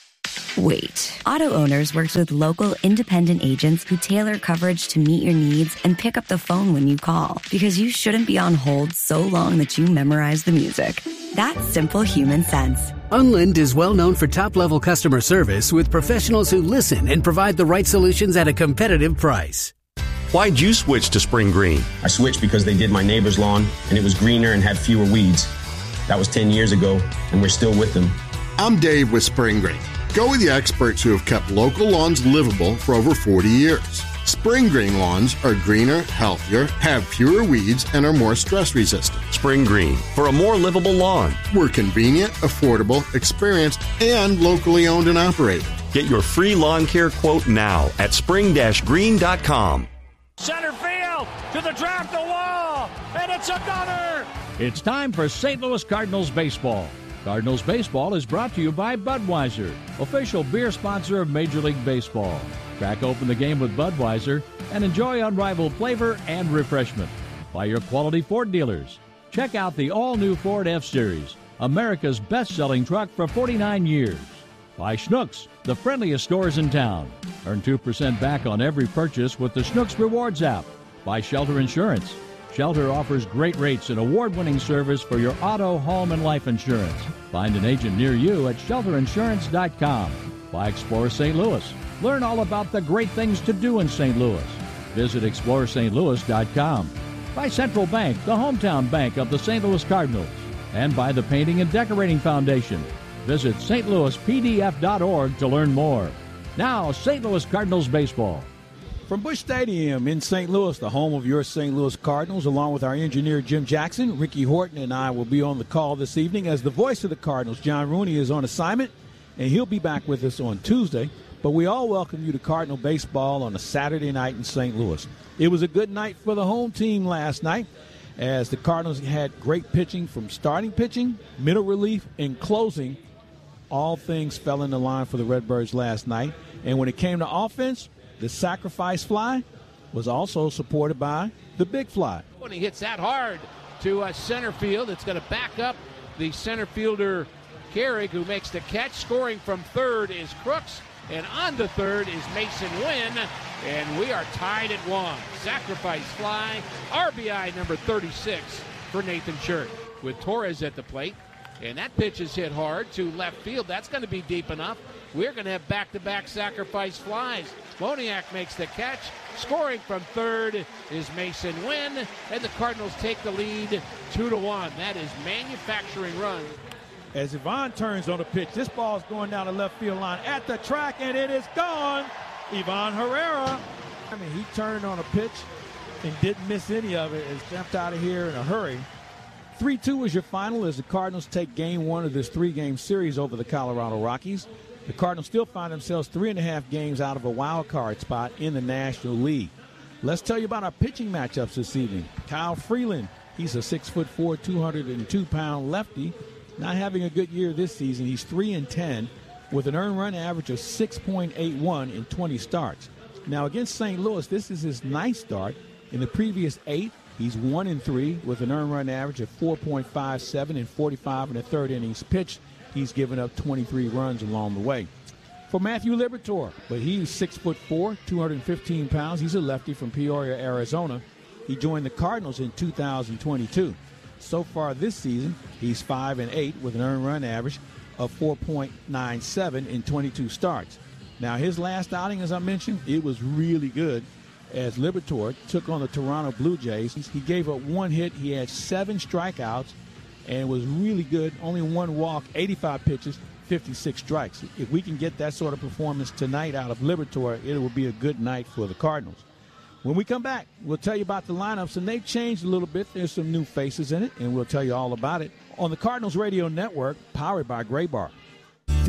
wait. Auto Owners works with local independent agents who tailor coverage to meet your needs and pick up the phone when you call, because you shouldn't be on hold so long that you memorize the music. That's simple human sense. Unlind is well known for top-level customer service with professionals who listen and provide the right solutions at a competitive price. Why'd you switch to Spring Green? I switched because they did my neighbor's lawn, and it was greener and had fewer weeds. That was ten years ago, and we're still with them. I'm Dave with Spring Green. Go with the experts who have kept local lawns livable for over forty years. Spring Green lawns are greener, healthier, have fewer weeds, and are more stress resistant. Spring Green, for a more livable lawn. We're convenient, affordable, experienced, and locally owned and operated. Get your free lawn care quote now at spring green dot com. Center field to the draft the wall, and it's a gunner. It's time for Saint Louis Cardinals baseball. Cardinals baseball is brought to you by Budweiser, official beer sponsor of Major League Baseball. Crack open the game with Budweiser and enjoy unrivaled flavor and refreshment. By your quality Ford dealers. Check out the all-new Ford F-Series, America's best-selling truck for forty-nine years. By Schnucks, the friendliest stores in town. Earn two percent back on every purchase with the Schnucks Rewards app. By Shelter Insurance. Shelter offers great rates and award-winning service for your auto, home, and life insurance. Find an agent near you at shelter insurance dot com. By Explore Saint Louis. Learn all about the great things to do in Saint Louis. Visit explore st louis dot com. By Central Bank, the hometown bank of the Saint Louis Cardinals. And by the Painting and Decorating Foundation. Visit s t louis p d f dot org to learn more. Now, Saint Louis Cardinals baseball. From Busch Stadium in Saint Louis, the home of your Saint Louis Cardinals, along with our engineer Jim Jackson, Ricky Horton and I will be on the call this evening as the voice of the Cardinals. John Rooney is on assignment, and he'll be back with us on Tuesday. But we all welcome you to Cardinal baseball on a Saturday night in Saint Louis. It was a good night for the home team last night, as the Cardinals had great pitching from starting pitching, middle relief, and closing. All things fell into line for the Redbirds last night. And when it came to offense, the sacrifice fly was also supported by the big fly. When he hits that hard to uh, center field, it's going to back up the center fielder, Carrick, who makes the catch. Scoring from third is Crooks, and on to third is Mason Wynn, and we are tied at one. Sacrifice fly, R B I number thirty-six for Nathan Church, with Torres at the plate. And that pitch is hit hard to left field. That's going to be deep enough. We're going to have back-to-back sacrifice flies. Moniak makes the catch. Scoring from third is Mason Wynn, and the Cardinals take the lead two to one. That is manufacturing run. As Ivan turns on the pitch, this ball is going down the left field line at the track, and it is gone. Ivan Herrera. I mean, he turned on a pitch and didn't miss any of it. It's jumped out of here in a hurry. three two is your final as the Cardinals take game one of this three-game series over the Colorado Rockies. The Cardinals still find themselves three and a half games out of a wild card spot in the National League. Let's tell you about our pitching matchups this evening. Kyle Freeland, he's a six foot four, two hundred two pound lefty. Not having a good year this season. He's three and ten with an earned run average of six point eight one in twenty starts. Now against Saint Louis, this is his ninth start. In the previous eight, he's one and three with an earned run average of four point five seven in forty-five and a third innings pitched. He's given up twenty-three runs along the way. For Matthew Liberatore, but he's six foot four, two hundred fifteen pounds. He's a lefty from Peoria, Arizona. He joined the Cardinals in two thousand twenty-two. So far this season, he's five and eight with an earned run average of four point nine seven in twenty-two starts. Now his last outing, as I mentioned, it was really good. As Liberatore took on the Toronto Blue Jays, he gave up one hit. He had seven strikeouts and was really good. Only one walk, eighty-five pitches, fifty-six strikes. If we can get that sort of performance tonight out of Liberatore, it will be a good night for the Cardinals. When we come back, we'll tell you about the lineups, and they've changed a little bit. There's some new faces in it, and we'll tell you all about it on the Cardinals Radio Network, powered by Gray Bar. Discover.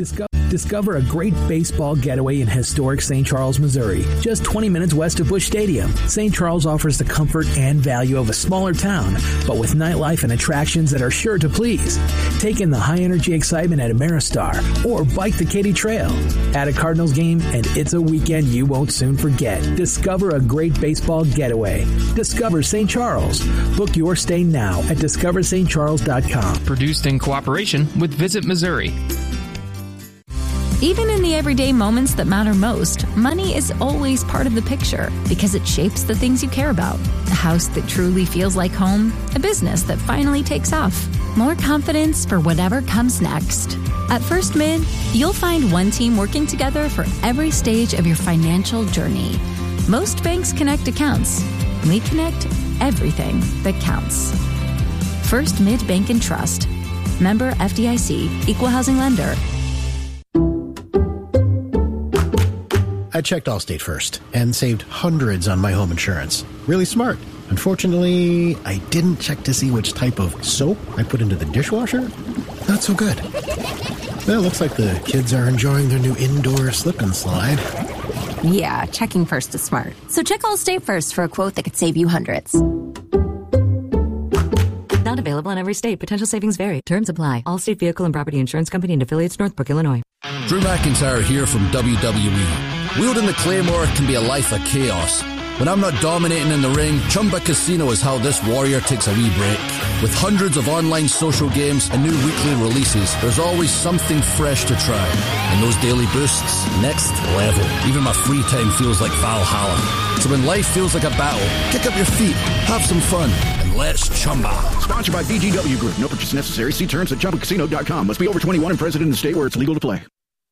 Discover a great baseball getaway in historic Saint Charles, Missouri, just twenty minutes west of Busch Stadium. Saint Charles offers the comfort and value of a smaller town, but with nightlife and attractions that are sure to please. Take in the high-energy excitement at Ameristar or bike the Katy Trail. At a Cardinals game, and it's a weekend you won't soon forget. Discover a great baseball getaway. Discover Saint Charles. Book your stay now at discover st charles dot com. Produced in cooperation with Visit Missouri. Even in the everyday moments that matter most, money is always part of the picture because it shapes the things you care about. A house that truly feels like home, a business that finally takes off, more confidence for whatever comes next. At First Mid, you'll find one team working together for every stage of your financial journey. Most banks connect accounts. We connect everything that counts. First Mid Bank and Trust. Member F D I C, Equal Housing Lender. I checked Allstate first and saved hundreds on my home insurance. Really smart. Unfortunately, I didn't check to see which type of soap I put into the dishwasher. Not so good. Well, looks like the kids are enjoying their new indoor slip and slide. Yeah, checking first is smart. So check Allstate first for a quote that could save you hundreds. Not available in every state. Potential savings vary. Terms apply. Allstate Vehicle and Property Insurance Company and affiliates, Northbrook, Illinois. Drew McIntyre here from W W E. Wielding the Claymore can be a life of chaos. When I'm not dominating in the ring, Chumba Casino is how this warrior takes a wee break. With hundreds of online social games and new weekly releases, there's always something fresh to try. And those daily boosts, next level. Even my free time feels like Valhalla. So when life feels like a battle, kick up your feet, have some fun, and let's Chumba. Sponsored by B G W Group. No purchase necessary. See terms at chumba casino dot com. Must be over twenty-one and present in the state where it's legal to play.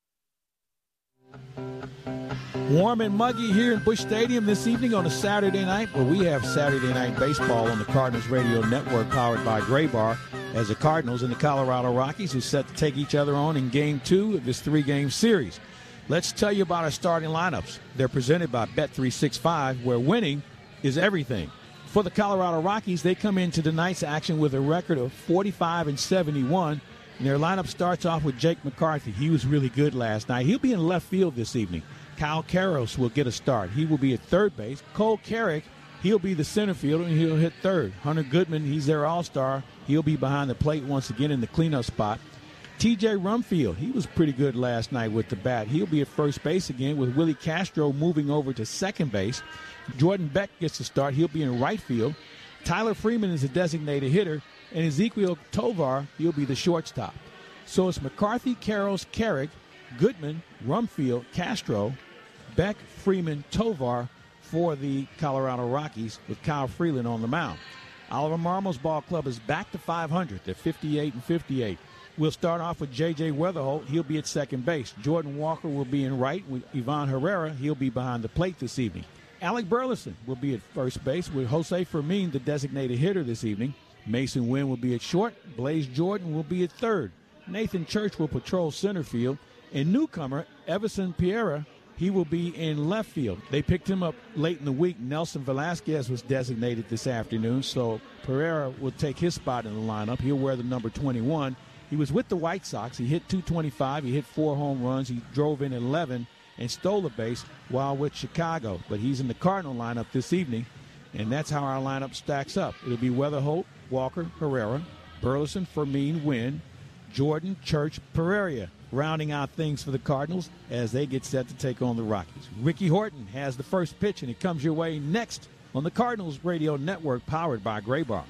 Warm and muggy here in Busch Stadium this evening on a Saturday night, where we have Saturday Night Baseball on the Cardinals Radio Network, powered by Gray Bar, as the Cardinals and the Colorado Rockies are set to take each other on in Game two of this three-game series. Let's tell you about our starting lineups. They're presented by Bet three sixty-five, where winning is everything. For the Colorado Rockies, they come into tonight's action with a record of forty-five and seventy-one, and their lineup starts off with Jake McCarthy. He was really good last night. He'll be in left field this evening. Kyle Karros will get a start. He will be at third base. Cole Carrick, he'll be the center fielder, and he'll hit third. Hunter Goodman, he's their all-star. He'll be behind the plate once again in the cleanup spot. T J Rumfield, he was pretty good last night with the bat. He'll be at first base again, with Willie Castro moving over to second base. Jordan Beck gets the start. He'll be in right field. Tyler Freeman is a designated hitter, and Ezequiel Tovar, he'll be the shortstop. So it's McCarthy, Karros, Carrick, Goodman, Rumfield, Castro, Beck, Freeman, Tovar for the Colorado Rockies, with Kyle Freeland on the mound. Oliver Marmol's ball club is back to five hundred. They're fifty-eight and fifty-eight. We'll start off with J J Weatherholt. He'll be at second base. Jordan Walker will be in right with Ivan Herrera. He'll be behind the plate this evening. Alec Burleson will be at first base with Jose Fermin, the designated hitter this evening. Mason Wynn will be at short. Blaze Jordan will be at third. Nathan Church will patrol center field. And newcomer, Everson Pereira, he will be in left field. They picked him up late in the week. Nelson Velasquez was designated this afternoon, so Pereira will take his spot in the lineup. He'll wear the number twenty-one. He was with the White Sox. He hit two twenty-five. He hit four home runs. He drove in eleven and stole a base while with Chicago. But he's in the Cardinal lineup this evening, and that's how our lineup stacks up. It'll be Weatherholt, Walker, Herrera, Burleson, Fermin, Wynn, Jordan, Church, Pereira, rounding out things for the Cardinals as they get set to take on the Rockies. Ricky Horton has the first pitch, and it comes your way next on the Cardinals Radio Network, powered by Gray Bar.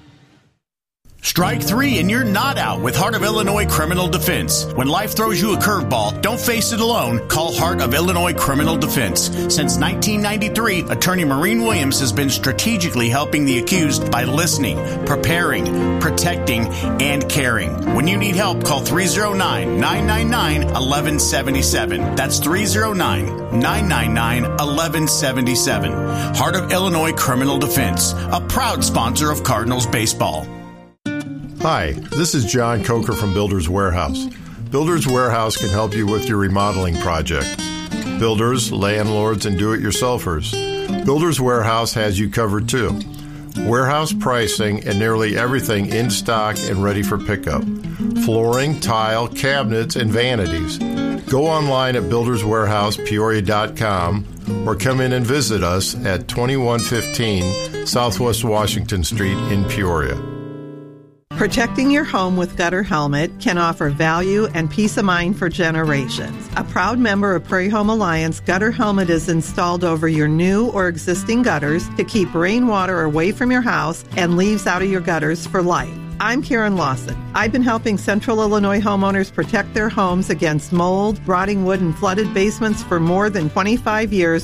Strike three and you're not out with Heart of Illinois Criminal Defense. When life throws you a curveball, don't face it alone. Call Heart of Illinois Criminal Defense. Since nineteen ninety-three, attorney Maureen Williams has been strategically helping the accused by listening, preparing, protecting, and caring. When you need help, call three oh nine, nine nine nine, one one seven seven. That's three oh nine, nine nine nine, one one seven seven. Heart of Illinois Criminal Defense, a proud sponsor of Cardinals baseball. Hi, this is John Coker from Builders Warehouse. Builders Warehouse can help you with your remodeling project. Builders, landlords, and do-it-yourselfers. Builders Warehouse has you covered too. Warehouse pricing and nearly everything in stock and ready for pickup. Flooring, tile, cabinets, and vanities. Go online at builders warehouse peoria dot com or come in and visit us at twenty-one fifteen Southwest Washington Street in Peoria. Protecting your home with Gutter Helmet can offer value and peace of mind for generations. A proud member of Prairie Home Alliance, Gutter Helmet is installed over your new or existing gutters to keep rainwater away from your house and leaves out of your gutters for life. I'm Karen Lawson. I've been helping Central Illinois homeowners protect their homes against mold, rotting wood, and flooded basements for more than twenty-five years